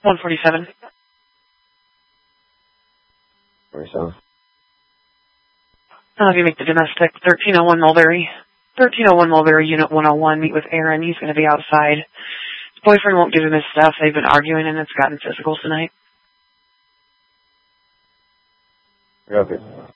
147. 47. I'll have you make the domestic. 1301 Mulberry. 1301 Mulberry, Unit 101. Meet with Aaron. He's going to be outside. His boyfriend won't give him his stuff. They've been arguing, and it's gotten physical tonight. Copy.